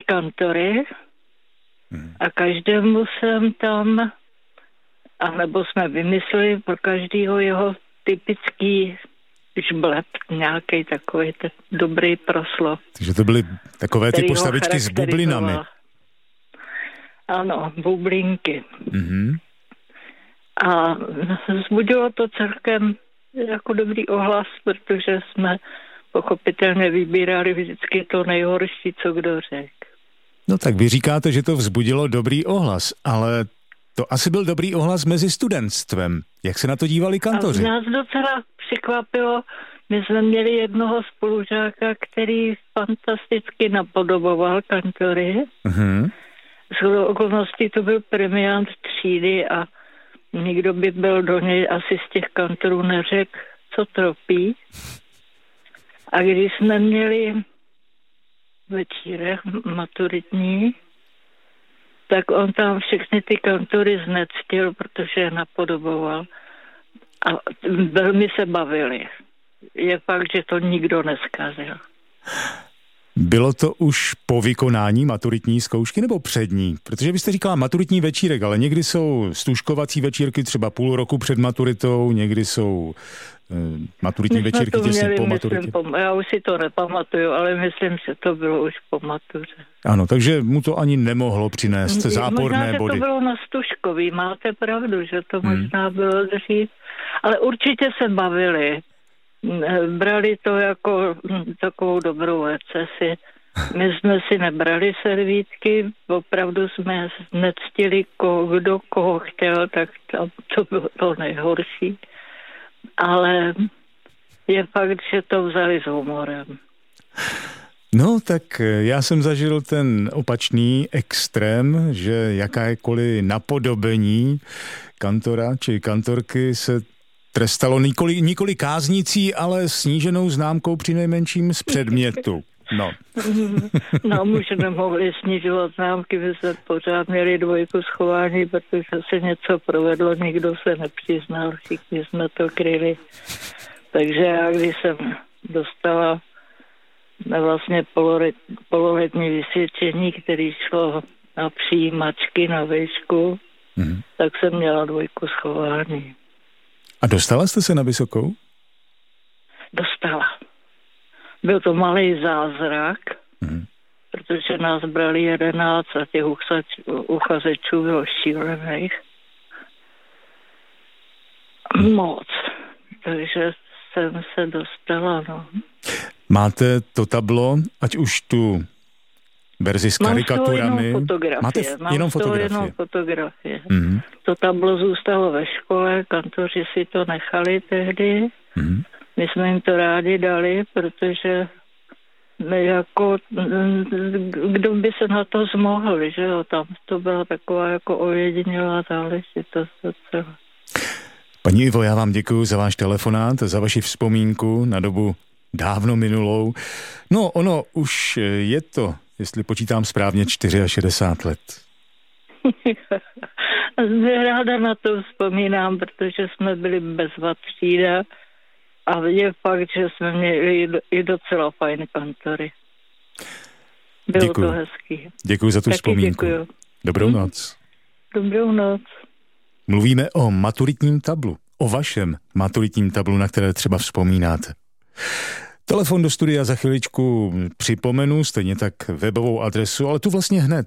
kantory a každému jsem tam, anebo jsme vymysleli pro každého jeho typický žbleb, nějaký takový dobrý proslov. Takže to byly takové ty postavičky s bublinami. Ano, bublinky. A vzbudilo to celkem jako dobrý ohlas, protože jsme pochopitelně vybírali vždycky to nejhorší, co kdo řekl. No tak vy říkáte, že to vzbudilo dobrý ohlas, ale to asi byl dobrý ohlas mezi studentstvem. Jak se na to dívali kantoři? A nás docela překvapilo, my jsme měli jednoho spolužáka, který fantasticky napodoboval kantory. Z okolností to byl premiant třídy a nikdo by byl do něj asi z těch kantorů neřekl, co tropí. A když jsme měli večírek maturitní, tak on tam všechny ty kantory znectil, protože je napodoboval. A velmi se bavili. Je fakt, že to nikdo neskazil. Bylo to už po vykonání maturitní zkoušky nebo před ní? Protože vy jste říkala maturitní večírek, ale někdy jsou stužkovací večírky třeba půl roku před maturitou, někdy jsou maturitní večírky těsně po maturitě. Já už si to nepamatuju, ale myslím, že to bylo už po matuře. Ano, takže mu to ani nemohlo přinést záporné možná, body. Možná, to bylo na stužkový, máte pravdu, že to možná bylo dřív, ale určitě se bavili. Brali to jako takovou dobrou recesi. My jsme si nebrali servítky, opravdu jsme nectili, kdo koho chtěl, tak to bylo to nejhorší. Ale je fakt, že to vzali s humorem. No, tak já jsem zažil ten opačný extrém, že jakékoliv napodobení kantora či kantorky se trestalo nikoli káznicí, ale sníženou známkou přinejmenším z předmětu. No. No, muži nemohli snižovat známky, my jsme pořád měli dvojku schování, protože se něco provedlo, nikdo se nepřiznal, všichni jsme to kryli. Takže já, když jsem dostala vlastně pololetní vysvědčení, který šlo na přijímačky na výšku, tak jsem měla dvojku schování. A dostala jste se na vysokou? Dostala. Byl to malý zázrak, protože nás brali 11 a těch uchazečů bylo šílených. Moc. Takže jsem se dostala, no. Máte to tablo, ať už tu verzi s karikaturami? Máte jenom fotografie? To tablo zůstalo ve škole, kantoři si to nechali tehdy. My jsme jim to rádi dali, protože jako, kdo by se na to zmohl, že jo, tam to byla taková jako ojedinělá záležitost docela. Paní Ivo, já vám děkuji za váš telefonát, za vaši vzpomínku na dobu dávno minulou. No, ono už je to, jestli počítám správně, 64 let. Ráda na to vzpomínám, protože jsme byli bezvad třída a je fakt, že jsme měli i docela fajn kantory. Bylo to hezký. Děkuji za tu vzpomínku. Děkuju. Dobrou noc. Dobrou noc. Mluvíme o maturitním tablu. O vašem maturitním tablu, na které třeba vzpomínáte. Telefon do studia za chviličku připomenu, stejně tak webovou adresu, ale tu vlastně hned.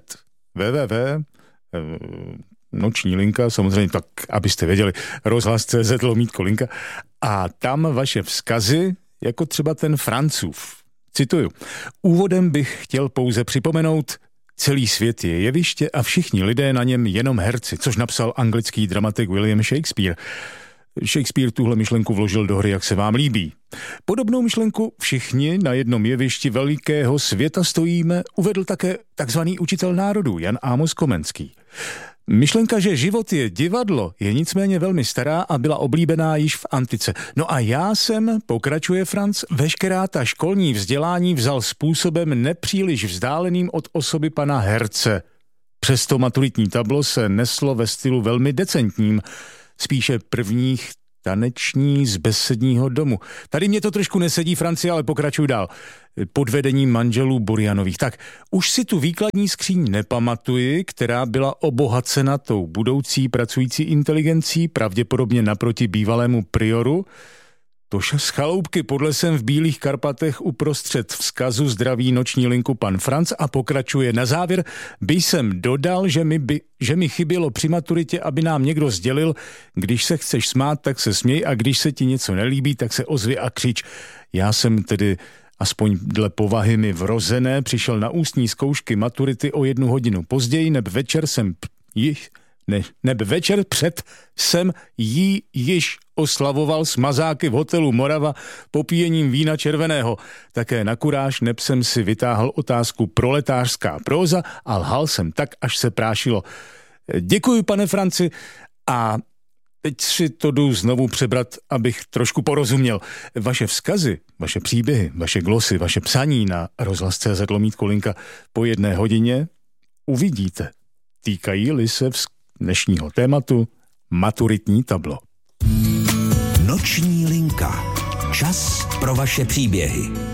Noční linka, samozřejmě tak, abyste věděli, rozhlas.cz/linka a tam vaše vzkazy, jako třeba ten Francouz. Cituju. Úvodem bych chtěl pouze připomenout, celý svět je jeviště a všichni lidé na něm jenom herci, což napsal anglický dramatik William Shakespeare. Shakespeare tuhle myšlenku vložil do hry, jak se vám líbí. Podobnou myšlenku všichni na jednom jevišti velikého světa stojíme, uvedl také takzvaný učitel národů Jan Amos Komenský. Myšlenka, že život je divadlo, je nicméně velmi stará a byla oblíbená již v antice. No a já jsem, pokračuje Franc, veškerá ta školní vzdělání vzal způsobem nepříliš vzdáleným od osoby pana herce. Přesto maturitní tablo se neslo ve stylu velmi decentním, spíše prvních taneční z besedního domu. Tady mě to trošku nesedí, Francie, ale pokračuj dál. Pod vedením manželů Burjanových. Tak, už si tu výkladní skříň nepamatuji, která byla obohacena tou budoucí pracující inteligencí, pravděpodobně naproti bývalému prioru. Tož z chaloupky pod lesem v Bílých Karpatech uprostřed vzkazu zdraví noční linku pan Franc a pokračuje. Na závěr by jsem dodal, že mi chybělo při maturitě, aby nám někdo sdělil, když se chceš smát, tak se směj a když se ti něco nelíbí, tak se ozvi a křič. Já jsem tedy aspoň dle povahy mi vrozené přišel na ústní zkoušky maturity o 1 hodinu později, neb večer před jsem jí již oslavoval s mazáky v hotelu Morava popíjením vína červeného. Také na kuráž neb jsem si vytáhl otázku proletářská próza a lhal jsem tak, až se prášilo. Děkuji, pane Franci, a teď si to jdu znovu přebrat, abych trošku porozuměl. Vaše vzkazy, vaše příběhy, vaše glosy, vaše psaní na rozhlas.cz/Kolinka po 1 hodině uvidíte. Týkají-li se dnešního tématu maturitní tablo. Noční linka. Čas pro vaše příběhy.